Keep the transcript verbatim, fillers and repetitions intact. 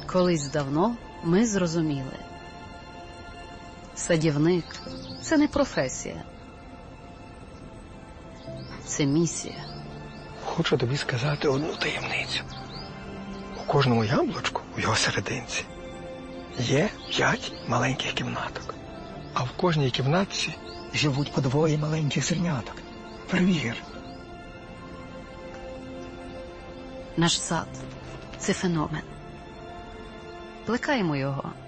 Колись давно ми зрозуміли. Садівник – це не професія. Це місія. Хочу тобі сказати одну таємницю. У кожному яблучку, в його серединці, є п'ять маленьких кімнаток. А в кожній кімнатці живуть по двоє маленьких зерняток. Перевір. Наш сад – це феномен. Плекаємо його